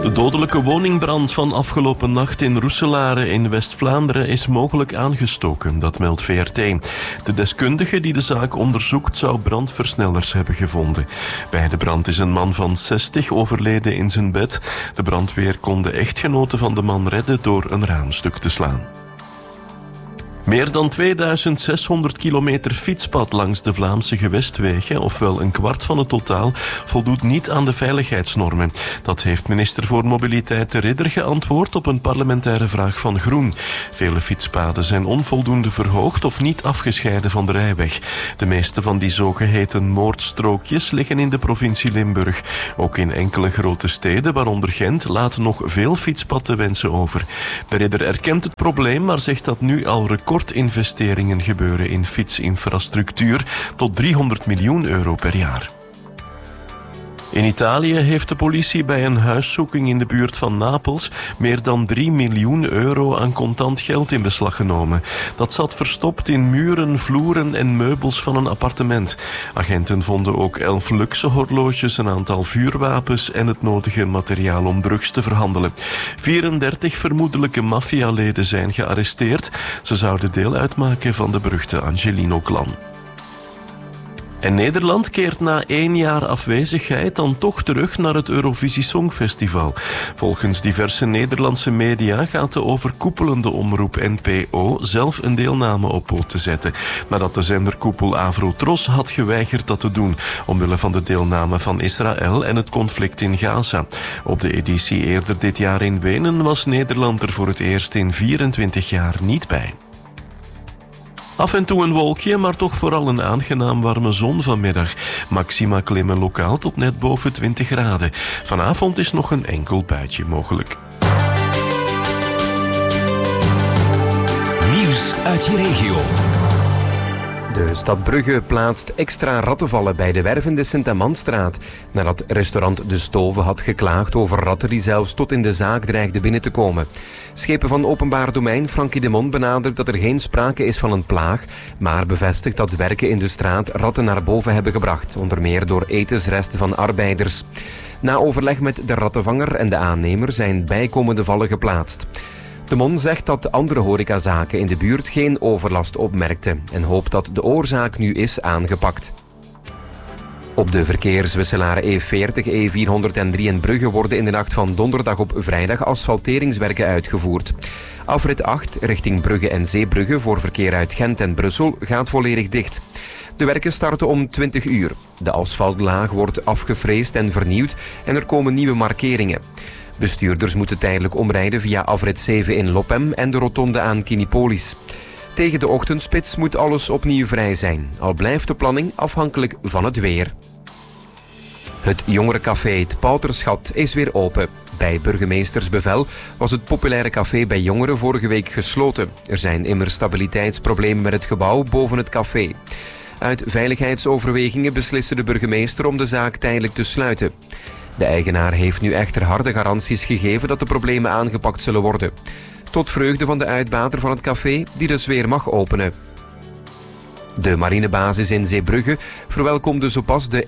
De dodelijke woningbrand van afgelopen nacht in Roeselare in West-Vlaanderen is mogelijk aangestoken, dat meldt VRT. De deskundige die de zaak onderzoekt zou brandversnellers hebben gevonden. Bij de brand is een man van 60 overleden in zijn bed. De brandweer kon de echtgenote van de man redden door een raamstuk te slaan. Meer dan 2600 kilometer fietspad langs de Vlaamse gewestwegen, ofwel een kwart van het totaal, voldoet niet aan de veiligheidsnormen. Dat heeft minister voor Mobiliteit De Ridder geantwoord op een parlementaire vraag van Groen. Vele fietspaden zijn onvoldoende verhoogd of niet afgescheiden van de rijweg. De meeste van die zogeheten moordstrookjes liggen in de provincie Limburg. Ook in enkele grote steden, waaronder Gent, laten nog veel fietspad te wensen over. De Ridder erkent het probleem, maar zegt dat nu al recordinvesteringen gebeuren in fietsinfrastructuur tot €300 miljoen per jaar. In Italië heeft de politie bij een huiszoeking in de buurt van Napels meer dan €3 miljoen aan contant geld in beslag genomen. Dat zat verstopt in muren, vloeren en meubels van een appartement. Agenten vonden ook 11 luxe horloges, een aantal vuurwapens en het nodige materiaal om drugs te verhandelen. 34 vermoedelijke maffialeden zijn gearresteerd. Ze zouden deel uitmaken van de beruchte Angelino-clan. En Nederland keert na 1 jaar afwezigheid dan toch terug naar het Eurovisie Songfestival. Volgens diverse Nederlandse media gaat de overkoepelende omroep NPO zelf een deelname op poot te zetten, nadat de zenderkoepel Avrotros had geweigerd dat te doen, omwille van de deelname van Israël en het conflict in Gaza. Op de editie eerder dit jaar in Wenen was Nederland er voor het eerst in 24 jaar niet bij. Af en toe een wolkje, maar toch vooral een aangenaam warme zon vanmiddag. Maxima klimmen lokaal tot net boven 20 graden. Vanavond is nog een enkel buitje mogelijk. Nieuws uit je regio. De stad Brugge plaatst extra rattenvallen bij de werf in de Sint-Amandstraat, nadat restaurant De Stove had geklaagd over ratten die zelfs tot in de zaak dreigden binnen te komen. Schepen van Openbaar Domein Frankie de Mon benadrukt dat er geen sprake is van een plaag, maar bevestigt dat werken in de straat ratten naar boven hebben gebracht, onder meer door etensresten van arbeiders. Na overleg met de rattenvanger en de aannemer zijn bijkomende vallen geplaatst. De Mon zegt dat andere horecazaken in de buurt geen overlast opmerkten en hoopt dat de oorzaak nu is aangepakt. Op de verkeerswisselaren E40, E403 in Brugge worden in de nacht van donderdag op vrijdag asfalteringswerken uitgevoerd. Afrit 8 richting Brugge en Zeebrugge voor verkeer uit Gent en Brussel gaat volledig dicht. De werken starten om 20 uur. De asfaltlaag wordt afgefreesd en vernieuwd en er komen nieuwe markeringen. Bestuurders moeten tijdelijk omrijden via afrit 7 in Lopem en de rotonde aan Kinipolis. Tegen de ochtendspits moet alles opnieuw vrij zijn, al blijft de planning afhankelijk van het weer. Het jongerencafé Het Pouterschat is weer open. Bij burgemeestersbevel was het populaire café bij jongeren vorige week gesloten. Er zijn immers stabiliteitsproblemen met het gebouw boven het café. Uit veiligheidsoverwegingen besliste de burgemeester om de zaak tijdelijk te sluiten. De eigenaar heeft nu echter harde garanties gegeven dat de problemen aangepakt zullen worden. Tot vreugde van de uitbater van het café, die dus weer mag openen. De marinebasis in Zeebrugge verwelkomde zo pas de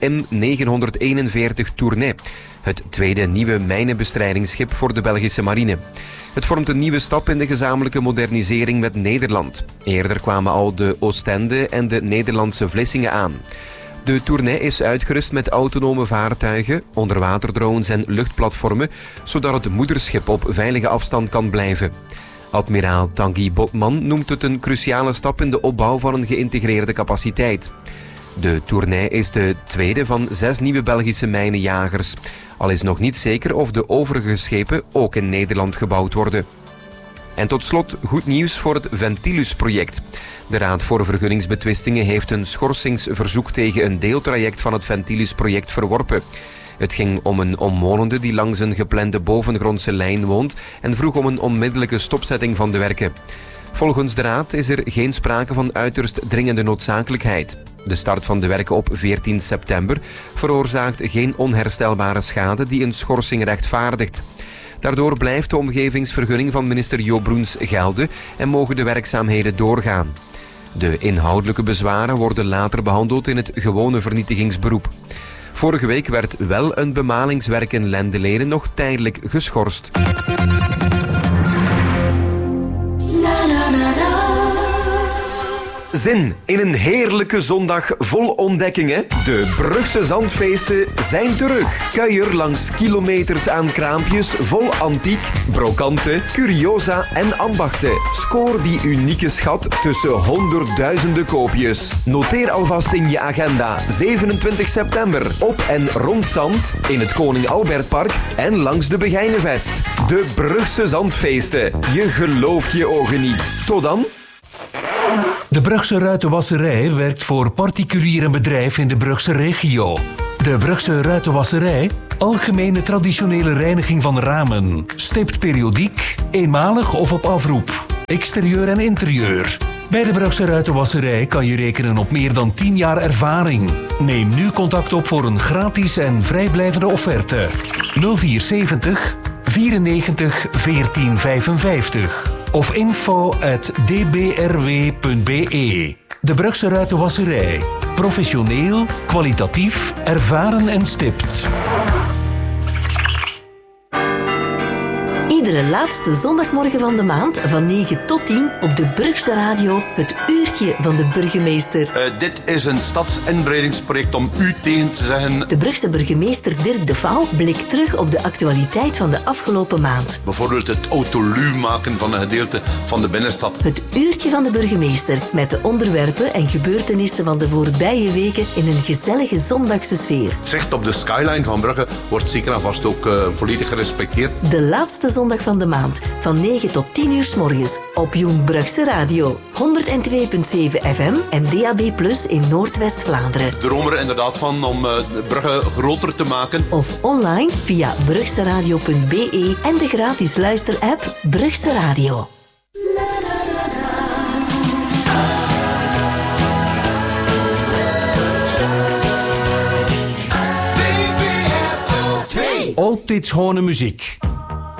M941 Tournai, het tweede nieuwe mijnenbestrijdingsschip voor de Belgische marine. Het vormt een nieuwe stap in de gezamenlijke modernisering met Nederland. Eerder kwamen al de Oostende en de Nederlandse Vlissingen aan. De Tournai is uitgerust met autonome vaartuigen, onderwaterdrones en luchtplatformen, zodat het moederschip op veilige afstand kan blijven. Admiraal Tanguy Botman noemt het een cruciale stap in de opbouw van een geïntegreerde capaciteit. De Tournai is de tweede van 6 nieuwe Belgische mijnenjagers. Al is nog niet zeker of de overige schepen ook in Nederland gebouwd worden. En tot slot goed nieuws voor het Ventilus-project. De Raad voor Vergunningsbetwistingen heeft een schorsingsverzoek tegen een deeltraject van het Ventilus-project verworpen. Het ging om een omwonende die langs een geplande bovengrondse lijn woont en vroeg om een onmiddellijke stopzetting van de werken. Volgens de Raad is er geen sprake van uiterst dringende noodzakelijkheid. De start van de werken op 14 september veroorzaakt geen onherstelbare schade die een schorsing rechtvaardigt. Daardoor blijft de omgevingsvergunning van minister Jo Broens gelden en mogen de werkzaamheden doorgaan. De inhoudelijke bezwaren worden later behandeld in het gewone vernietigingsberoep. Vorige week werd wel een bemalingswerk in Lendeleden nog tijdelijk geschorst. Zin in een heerlijke zondag vol ontdekkingen? De Brugse Zandfeesten zijn terug. Kuier langs kilometers aan kraampjes vol antiek, brokante, curiosa en ambachten. Scoor die unieke schat tussen honderdduizenden koopjes. Noteer alvast in je agenda 27 september op en rond Zand, in het Koning Albertpark en langs de Begijnenvest. De Brugse Zandfeesten. Je gelooft je ogen niet. Tot dan. De Brugse Ruitenwasserij werkt voor particulier bedrijf in de Brugse regio. De Brugse Ruitenwasserij, algemene traditionele reiniging van ramen, stipt periodiek, eenmalig of op afroep, exterieur en interieur. Bij de Brugse Ruitenwasserij kan je rekenen op meer dan 10 jaar ervaring. Neem nu contact op voor een gratis en vrijblijvende offerte. 0470 94 14 55 of info@dbrw.be. De Brugse Ruitenwasserij. Professioneel, kwalitatief, ervaren en stipt. Iedere laatste zondagmorgen van de maand van 9 tot 10 op de Brugse Radio het uurtje van de burgemeester. Dit is een stadsinbreidingsproject om u tegen te zeggen. De Brugse burgemeester Dirk de Vaal blikt terug op de actualiteit van de afgelopen maand. Bijvoorbeeld het autoluw maken van een gedeelte van de binnenstad. Het uurtje van de burgemeester met de onderwerpen en gebeurtenissen van de voorbije weken in een gezellige zondagse sfeer. Het zicht op de skyline van Brugge wordt zeker en vast ook volledig gerespecteerd. De laatste zondag van de maand van 9 tot 10 uur 's morgens op Jong Brugse Radio. 102.7 FM en DAB+ in Noordwest-Vlaanderen. Ik droom er inderdaad van om Brugge groter te maken. Of online via brugseradio.be en de gratis luisterapp Brugse Radio. Altijd schone muziek.